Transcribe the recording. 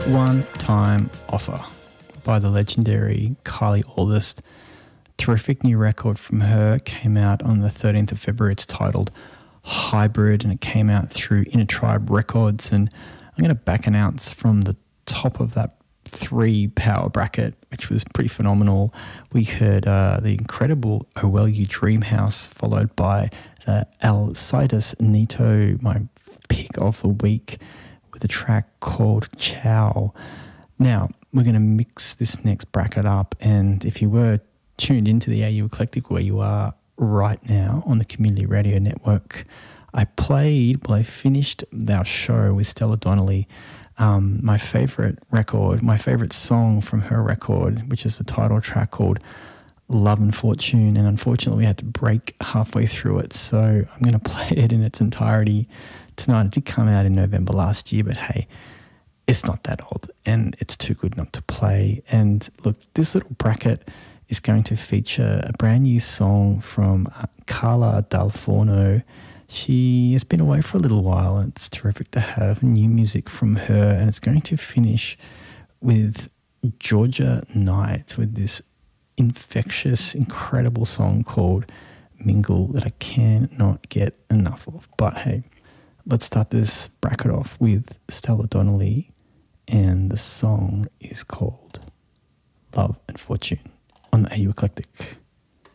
One Time Offer by the legendary Kylie August. Terrific new record from her, came out on the 13th of February. It's titled Hybrid and it came out through Inner Tribe Records. And I'm going to back announce from the top of that 3 power bracket, which was pretty phenomenal. We heard the incredible Oh Well You Dream House, followed by Alcides Nito, my pick of the week, with a track called Ciao. Now, we're going to mix this next bracket up, and if you were tuned into the AU Eclectic where you are right now on the Community Radio Network, I finished our show with Stella Donnelly, my favourite record, my favourite song from her record, which is the title track called Love and Fortune, and unfortunately we had to break halfway through it, so I'm going to play it in its entirety tonight. It did come out in November last year, but hey, it's not that old and it's too good not to play. And look, this little bracket is going to feature a brand new song from Carla Dal Forno. She has been away for a little while and it's terrific to have new music from her, and it's going to finish with Georgia Knight with this infectious, incredible song called Mingle that I cannot get enough of. But hey, let's start this bracket off with Stella Donnelly, and the song is called Love and Fortune on the AU Eclectic.